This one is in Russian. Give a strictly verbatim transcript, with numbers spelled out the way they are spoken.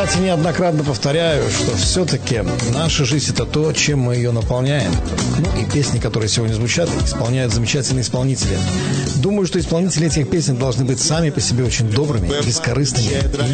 хоть и неоднократно повторяю, что все-таки наша жизнь — это то, чем мы ее наполняем. Ну и песни, которые сегодня звучат, исполняют замечательные исполнители. Думаю, что исполнители этих песен должны быть сами по себе очень добрыми, бескорыстными,